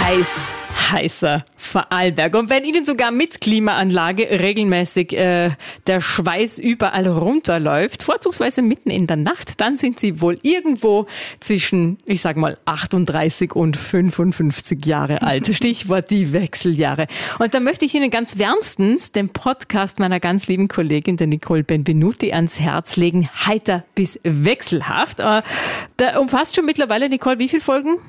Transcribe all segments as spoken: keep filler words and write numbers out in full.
heiß, heißer Vorarlberg. Und wenn Ihnen sogar mit Klimaanlage regelmäßig äh, der Schweiß überall runterläuft, vorzugsweise mitten in der Nacht, dann sind Sie wohl irgendwo zwischen, ich sag mal, achtunddreißig und fünfundfünfzig Jahre alt. Stichwort die Wechseljahre. Und da möchte ich Ihnen ganz wärmstens den Podcast meiner ganz lieben Kollegin, der Nicole Benvenuti, ans Herz legen. Heiter bis wechselhaft. Äh, der umfasst schon mittlerweile, Nicole, wie viele Folgen?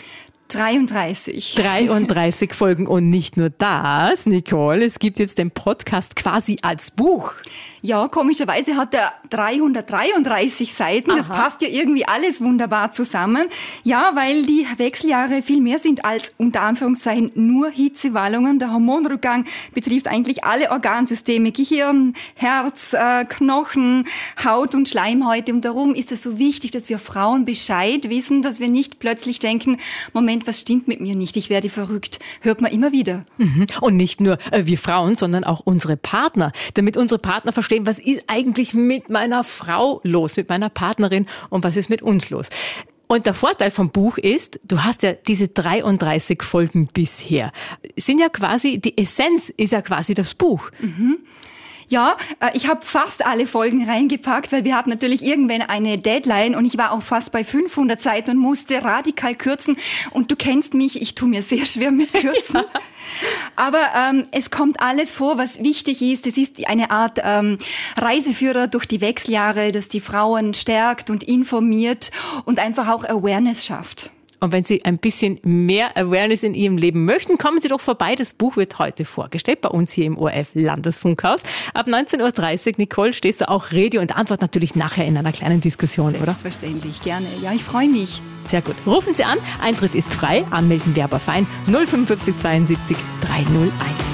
dreiunddreißig. dreiunddreißig Folgen und nicht nur das, Nicole, es gibt jetzt den Podcast quasi als Buch. Ja, komischerweise hat er dreihundertdreiunddreißig Seiten. Aha. Das passt ja irgendwie alles wunderbar zusammen. Ja, weil die Wechseljahre viel mehr sind als unter Anführungszeichen nur Hitzewallungen. Der Hormonrückgang betrifft eigentlich alle Organsysteme, Gehirn, Herz, äh, Knochen, Haut und Schleimhäute. Und darum ist es so wichtig, dass wir Frauen Bescheid wissen, dass wir nicht plötzlich denken, Moment, was stimmt mit mir nicht? Ich werde verrückt. Hört man immer wieder. Mhm. Und nicht nur äh, wir Frauen, sondern auch unsere Partner. Damit unsere Partner verstehen, was ist eigentlich mit meiner Frau los, mit meiner Partnerin und was ist mit uns los. Und der Vorteil vom Buch ist, du hast ja diese dreiunddreißig Folgen bisher. Sind ja quasi, die Essenz ist ja quasi das Buch. Mhm. Ja, ich habe fast alle Folgen reingepackt, weil wir hatten natürlich irgendwann eine Deadline und ich war auch fast bei fünfhundert Seiten und musste radikal kürzen. Und du kennst mich, ich tue mir sehr schwer mit Kürzen. Ja. Aber ähm, es kommt alles vor, was wichtig ist. Es ist eine Art ähm, Reiseführer durch die Wechseljahre, das die Frauen stärkt und informiert und einfach auch Awareness schafft. Und wenn Sie ein bisschen mehr Awareness in Ihrem Leben möchten, kommen Sie doch vorbei. Das Buch wird heute vorgestellt bei uns hier im O R F Landesfunkhaus. Ab neunzehn Uhr dreißig, Nicole, stehst du auch Rede und Antwort natürlich nachher in einer kleinen Diskussion, oder? Selbstverständlich, gerne. Ja, ich freue mich. Sehr gut. Rufen Sie an. Eintritt ist frei. Anmelden wäre aber fein. null fünfundfünfzig zweiundsiebzig dreihunderteins.